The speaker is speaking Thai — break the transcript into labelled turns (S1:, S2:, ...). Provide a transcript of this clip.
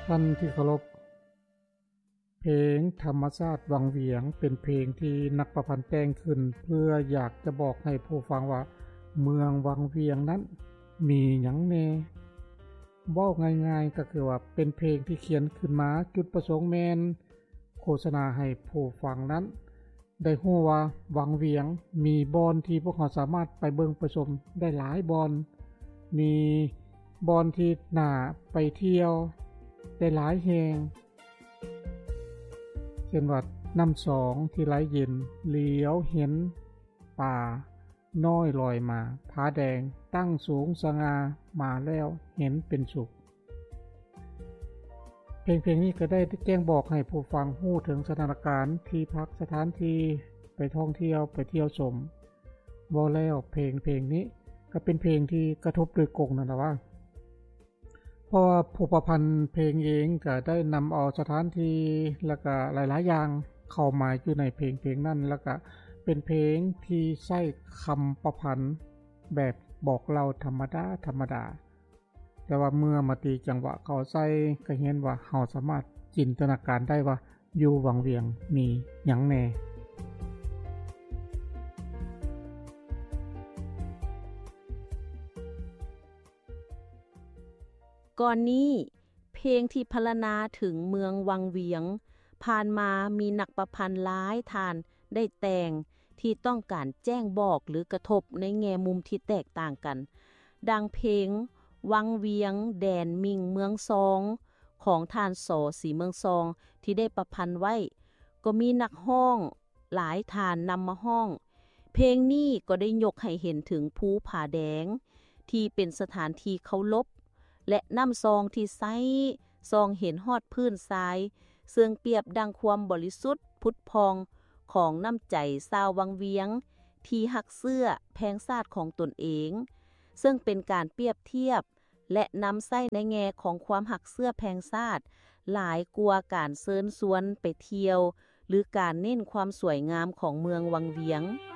S1: ท่านที่เคารพเพลงธรรมชาติวังเวียงเป็นเพลงที่นักประพันธ์แต่งขึ้นเพื่ออยากจะบอกให้ผู้ฟังว่าเมืองวังเวียงนั้นมีหยังแน่เว้าง่ายๆก็คือว่าเป็นเพลงที่เขียนขึ้นมาจุดประสงค์แม่นโฆษณาให้ผู้ฟังนั้นได้รู้ว่าวังเวียงมีบอนที่พวกเขาสามารถไปเบิ่งไปชมได้หลายบอนมีบอนที่น่าไปเที่ยวได้หลายแห่งเช่นว่าน้ำสองที่ไหลเย็นเหลียวเห็นป่าน้อยลอยมาผาแดงตั้งสูงสง่ามาแล้วเห็นเป็นสุขเพลงนี้ก็ได้แจ้งบอกให้ผู้ฟังรู้ถึงสถานการณ์ที่พักสถานที่ไปท่องเที่ยวไปเที่ยวชมบ่แล้วเพลงนี้ก็เป็นเพลงที่กระทบโดยกงนั่นล่ะว่าเพราะว่าผู้ประพันธ์เพลงเองก็ได้นำเอาสถานที่แล้วก็หลายๆอย่างเข้ามาอยู่ในเพลงนั้นแล้วก็เป็นเพลงที่ใช้คำประพันธ์แบบบอกเล่าธรรมดาแต่ว่าเมื่อมาตีจังหวะเขาใส่ก็เห็นว่าเฮาสามารถจินตนาการได้ว่าอยู่วังเวียงมีหยังแน่
S2: ก่อนนี้เพลงที่พรรณนาถึงเมืองวังเวียงผ่านมามีนักประพันธ์หลายท่านได้แต่งที่ต้องการแจ้งบอกหรือกระทบในแง่มุมที่แตกต่างกันดังเพลงวังเวียงแดนมิ่งเมืองซองของท่านส.ศรีเมืองซองที่ได้ประพันธ์ไว้ก็มีนักร้องหลายท่านนำมาร้องเพลงนี้ก็ได้ยกให้เห็นถึงภูผาแดงที่เป็นสถานที่เคารพและน้ำซองที่ใสซองเห็นฮอดพื้นทรายซึ่งเปรียบดังความบริสุทธิ์พุทธพองของน้ำใจชาววังเวียงที่ฮักเสื้อแพงชาติของตนเองซึ่งเป็นการเปรียบเทียบและนำใส่ในแง่ของความหักเสื้อแพงชาติหลายกว่าการเชิญชวนไปเที่ยวหรือการเน้นความสวยงามของเมืองวังเวียง